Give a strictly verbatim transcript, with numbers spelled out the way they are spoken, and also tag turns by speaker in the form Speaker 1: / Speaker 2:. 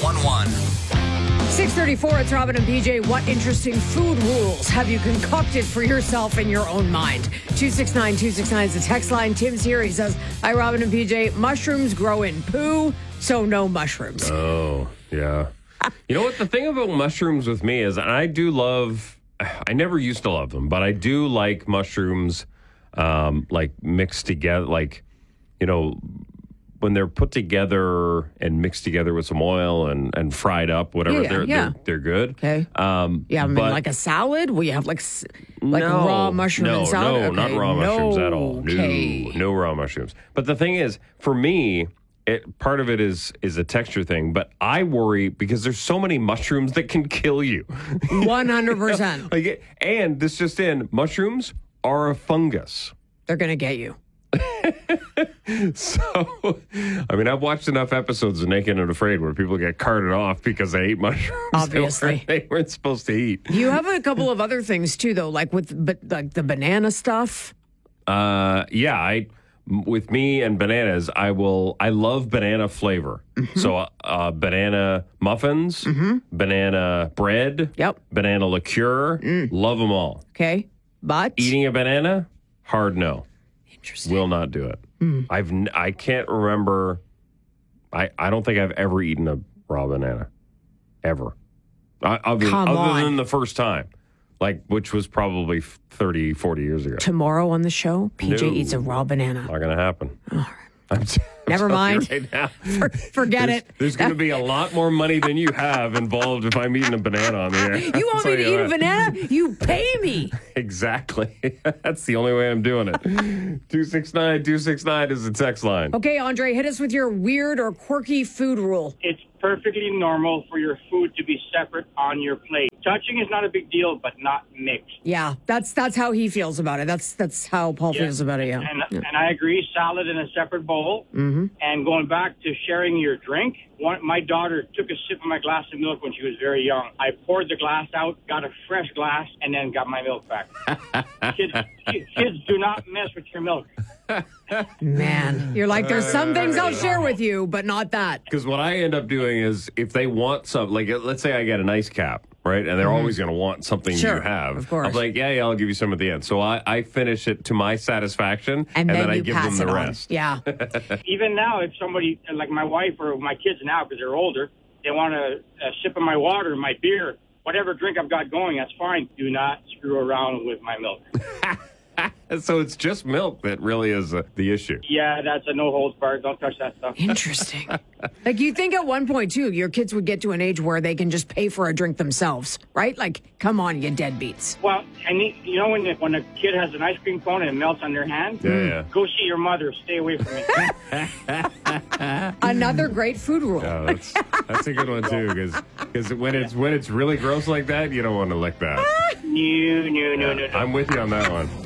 Speaker 1: one one.
Speaker 2: six thirty-four, it's Robin and P J. What interesting food rules have you concocted for yourself in your own mind? two six nine two six nine is the text line. Tim's here. He says, hi, Robin and P J. Mushrooms grow in poo, so no mushrooms.
Speaker 3: Oh, yeah. You know what? The thing about mushrooms with me is I do love, I never used to love them, but I do like mushrooms um, like mixed together, like, you know, when they're put together and mixed together with some oil and, and fried up, whatever,
Speaker 2: Yeah,
Speaker 3: they're,
Speaker 2: yeah.
Speaker 3: they're they're good.
Speaker 2: Okay.
Speaker 3: Um,
Speaker 2: Yeah, I mean,
Speaker 3: but
Speaker 2: like a salad? Will you have like s- like
Speaker 3: no,
Speaker 2: raw mushroom
Speaker 3: no,
Speaker 2: and salad?
Speaker 3: No,
Speaker 2: Okay,
Speaker 3: not raw mushrooms at all.
Speaker 2: okay.
Speaker 3: No, no raw mushrooms. But the thing is, for me, it, part of it is is a texture thing. But I worry because there's so many mushrooms that can kill you.
Speaker 2: one hundred percent.
Speaker 3: Like, it- and this just in, mushrooms are a fungus.
Speaker 2: They're going to get you.
Speaker 3: So, I mean, I've watched enough episodes of Naked and Afraid where people get carted off because they ate mushrooms
Speaker 2: Obviously.
Speaker 3: they, weren't, they weren't supposed to eat.
Speaker 2: You have a couple of other things too, though, like with but like the banana stuff.
Speaker 3: Uh, yeah, I with me and bananas, I will. I love banana flavor.
Speaker 2: Mm-hmm.
Speaker 3: So, uh, uh, banana muffins, banana bread,
Speaker 2: Yep.
Speaker 3: banana liqueur, love them all.
Speaker 2: Okay, but
Speaker 3: Eating a banana, hard no.
Speaker 2: interesting.
Speaker 3: Will not do it. I've n- I can't remember. I, I don't think I've ever eaten a raw banana, ever. I, other
Speaker 2: Come
Speaker 3: other
Speaker 2: on.
Speaker 3: than the first time, like which was probably thirty, forty years ago.
Speaker 2: Tomorrow on the show, P J
Speaker 3: No.
Speaker 2: eats a raw banana.
Speaker 3: Not going to happen. I'm t- I'm
Speaker 2: Never
Speaker 3: telling you
Speaker 2: mind.
Speaker 3: Right now.
Speaker 2: For- forget
Speaker 3: there's,
Speaker 2: it.
Speaker 3: There's going to be a lot more money than you have involved if I'm eating a banana on the air.
Speaker 2: You
Speaker 3: I'll
Speaker 2: want me
Speaker 3: tell
Speaker 2: to
Speaker 3: you
Speaker 2: eat a
Speaker 3: that.
Speaker 2: banana? You pay me.
Speaker 3: Exactly. That's the only way I'm doing it. two six nine two six nine is the text line.
Speaker 2: Okay, Andre, hit us with your weird or quirky food rule.
Speaker 4: It's perfectly normal for your food to be separate on your plate. Touching is not a big deal, but not mixed.
Speaker 2: Yeah, that's that's how he feels about it. That's that's how Paul
Speaker 4: Yeah.
Speaker 2: feels about it. Yeah.
Speaker 4: And,
Speaker 2: Yeah.
Speaker 4: and I agree, salad in a separate bowl. Mm-hmm. And going back to sharing your drink, one, my daughter took a sip of my glass of milk when she was very young. I poured the glass out, got a fresh glass, and then got my milk back. kids, kids do not mess with your milk.
Speaker 2: Man, you're like, there's some things I'll share with you, but not that.
Speaker 3: Because what I end up doing is if they want some, like let's say I get an ice cap, right? And they're always going to want something
Speaker 2: Sure,
Speaker 3: you have.
Speaker 2: of course.
Speaker 3: I'm like, yeah, yeah, I'll give you some at the end. So I, I finish it to my satisfaction,
Speaker 2: And, then,
Speaker 3: I
Speaker 2: you
Speaker 3: give
Speaker 2: pass
Speaker 3: them the
Speaker 2: it on.
Speaker 3: rest.
Speaker 2: Yeah.
Speaker 4: Even now, if somebody, like my wife or my kids now, because they're older, they want a, a sip of my water, my beer, whatever drink I've got going, that's fine. Do not screw around with my milk.
Speaker 3: So it's just milk that really is uh, the issue.
Speaker 4: Yeah, that's a no holds barred. Don't touch that stuff.
Speaker 2: Interesting. Like, you think at one point, too, your kids would get to an age where they can just pay for a drink themselves, right? Like, come on, you deadbeats.
Speaker 4: Well, I need, you know, when the, when a kid has an ice cream cone and it melts on their hand,
Speaker 3: Yeah, yeah.
Speaker 4: go see your mother. Stay away from me.
Speaker 2: Another great food rule.
Speaker 3: Yeah, that's, that's a good one too, because when it's when it's really gross like that, you don't want to lick that.
Speaker 4: no, no, no, no, no.
Speaker 3: I'm with you on that one.